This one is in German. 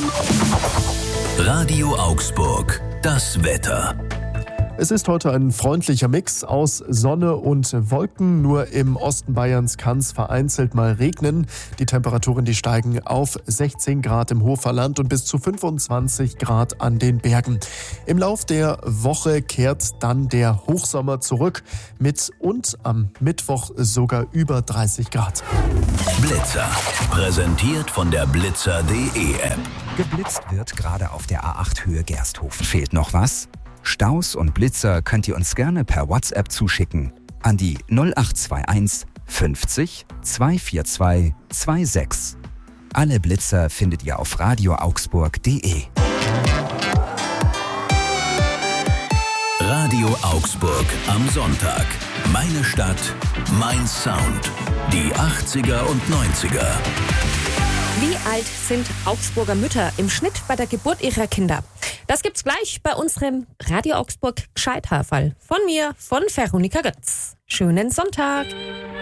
Radio Augsburg, das Wetter. Es ist heute ein freundlicher Mix aus Sonne und Wolken. Nur im Osten Bayerns kann es vereinzelt mal regnen. Die Temperaturen, die steigen auf 16 Grad im Hoferland und bis zu 25 Grad an den Bergen. Im Lauf der Woche kehrt dann der Hochsommer zurück mit und am Mittwoch sogar über 30 Grad. Blitzer, präsentiert von der Blitzer.de App. Geblitzt wird gerade auf der A8 Höhe Gersthofen. Fehlt noch was? Staus und Blitzer könnt ihr uns gerne per WhatsApp zuschicken an die 0821 50 242 26. Alle Blitzer findet ihr auf radioaugsburg.de. Radio Augsburg am Sonntag. Meine Stadt, mein Sound. Die 80er und 90er. Wie alt sind Augsburger Mütter im Schnitt bei der Geburt ihrer Kinder? Das gibt's gleich bei unserem Radio Augsburg Gescheithaarfall. Von mir, von Veronika Götz. Schönen Sonntag!